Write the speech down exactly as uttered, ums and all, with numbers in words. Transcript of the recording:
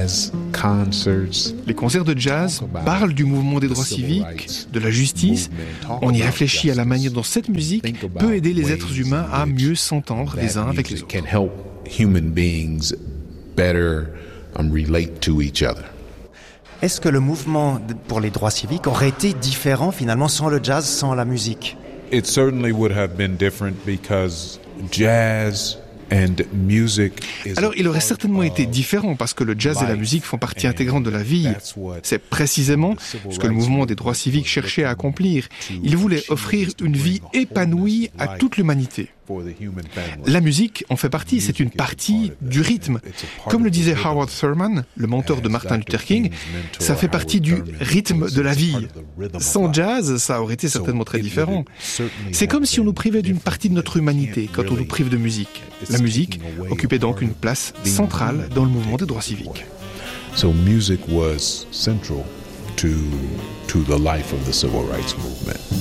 jazz concerts. Les concerts de jazz parlent du mouvement des droits civiques, de la justice. On y réfléchit à la manière dont cette musique peut aider les êtres humains à mieux s'entendre les uns avec les autres. Can help human beings better um, relate to each other. Est-ce que le mouvement pour les droits civiques aurait été différent finalement sans le jazz, sans la musique? It certainly would have been different because jazz and music is Alors, il aurait certainement été différent parce que le jazz et la musique font partie intégrante de la vie. C'est précisément ce que le mouvement des droits civiques cherchait à accomplir. Il voulait offrir une vie épanouie à toute l'humanité. La musique en fait partie, c'est une partie du rythme. Comme le disait Howard Thurman, le mentor de Martin Luther King, ça fait partie du rythme de la vie. Sans jazz, ça aurait été certainement très différent. C'est comme si on nous privait d'une partie de notre humanité quand on nous prive de musique. La musique occupait donc une place centrale dans le mouvement des droits civiques. So music was central to to the life of the civil rights movement.